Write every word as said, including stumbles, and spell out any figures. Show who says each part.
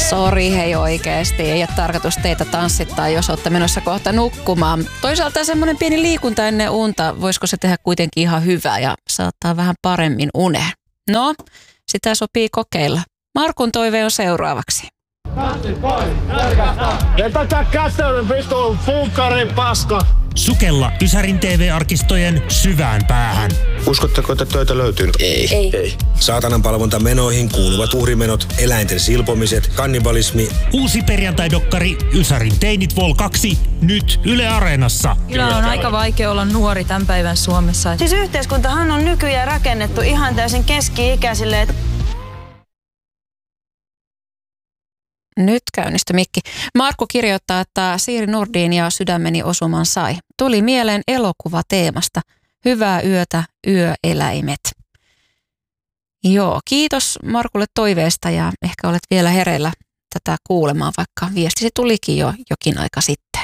Speaker 1: Sori hei oikeesti, ei ole tarkoitus teitä tanssittaa, jos olette menossa kohta nukkumaan. Toisaalta semmoinen pieni liikunta ennen unta, voisiko se tehdä kuitenkin ihan hyvää ja saattaa vähän paremmin uneen. No, sitä sopii kokeilla. Markun toive on seuraavaksi.
Speaker 2: Vetäkää käteen, vittu, funkkarin paska!
Speaker 3: Sukella Ysärin T V-arkistojen syvään päähän.
Speaker 4: Uskotteko, että töitä löytyy?
Speaker 5: Ei.
Speaker 4: Ei. Ei. Saatanan palvontamenoihin kuuluvat uhrimenot, eläinten silpomiset, kannibalismi.
Speaker 3: Uusi perjantai-dokkari Ysärin teinit Vol kaksi, nyt Yle Areenassa.
Speaker 6: Kyllä on aika vaikea olla nuori tämän päivän Suomessa.
Speaker 7: Siis yhteiskuntahan on nykyään rakennettu ihan täysin keski-ikäisille.
Speaker 1: Nyt käynnistyi mikki. Markku kirjoittaa, että Siiri Nordin ja Sydämeni osuman sai. Tuli mieleen elokuva teemasta. Hyvää yötä, yöeläimet. Joo, kiitos Markulle toiveesta ja ehkä olet vielä hereillä tätä kuulemaan, vaikka viestisi tulikin jo jokin aika sitten.